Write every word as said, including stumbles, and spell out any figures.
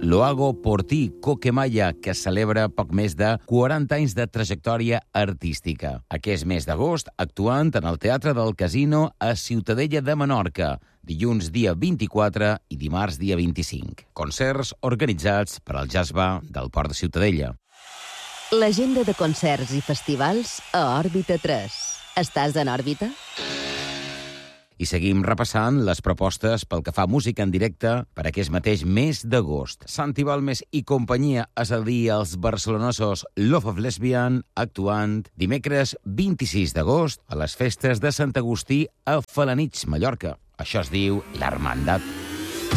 Lo Hago Por Ti, Coquemaya, que celebra poc més de quaranta anys de trajectòria artística. Aquest mes d'agost, actuant en el Teatre del Casino a Ciutadella de Menorca, dilluns dia vint-i-quatre i dimarts dia vint-i-cinc. Concerts organitzats per al Jazz Bar del Port de Ciutadella. L'agenda de concerts i festivals a Òrbita tres. Estàs en òrbita? I seguim repassant les propostes pel que fa a música en directe per aquest mateix mes d'agost. Santi Balmes i companyia és el dia als barcelonesos Love of Lesbian, actuant dimecres vint-i-sis d'agost a les festes de Sant Agustí a Felanitx, Mallorca. Això es diu l'Hermandat.